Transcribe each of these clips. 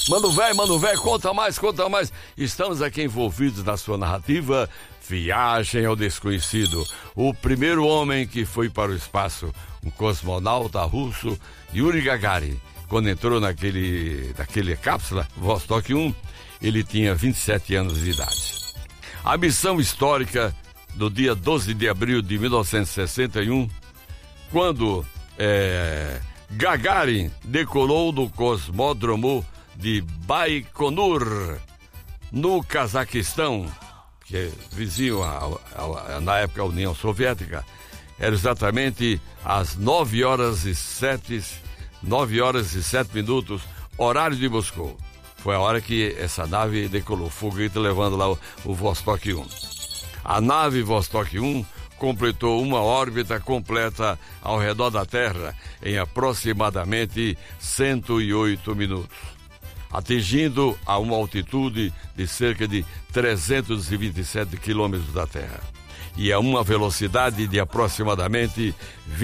Mano velho, conta mais. Estamos aqui envolvidos na sua narrativa Viagem ao Desconhecido. O primeiro homem que foi para o espaço, um cosmonauta russo, Yuri Gagarin. Quando entrou naquele cápsula, Vostok 1, ele tinha 27 anos de idade. A missão histórica do dia 12 de abril de 1961, quando Gagarin decolou do cosmódromo de Baikonur, no Cazaquistão, que é vizinho na época à União Soviética. Era exatamente às 9 horas e 7 minutos, horário de Moscou. Foi a hora que essa nave decolou, foguete levando lá o Vostok 1. A nave Vostok 1 completou uma órbita completa ao redor da Terra em aproximadamente 108 minutos, atingindo a uma altitude de cerca de 327 quilômetros da Terra e a uma velocidade de aproximadamente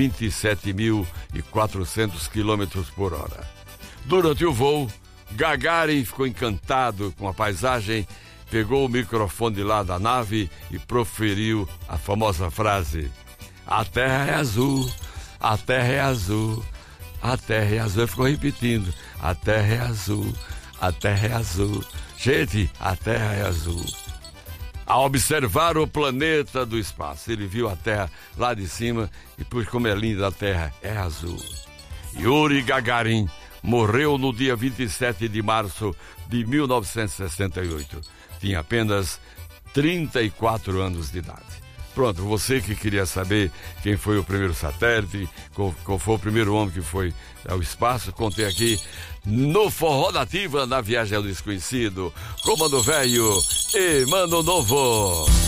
27.400 quilômetros por hora. Durante o voo, Gagarin ficou encantado com a paisagem, pegou o microfone lá da nave e proferiu a famosa frase: "A Terra é azul, a Terra é azul, a Terra é azul." Ele ficou repetindo: "A Terra é azul, a Terra é azul." Gente, a Terra é azul. Ao observar o planeta do espaço, ele viu a Terra lá de cima e, pois como é linda a Terra, é azul. Yuri Gagarin morreu no dia 27 de março de 1968. Tinha apenas 34 anos de idade. Pronto, você que queria saber quem foi o primeiro satélite, qual foi o primeiro homem que foi ao espaço, contei aqui no Forró da Ativa, na Viagem ao Desconhecido, com Mano Velho e Mano Novo.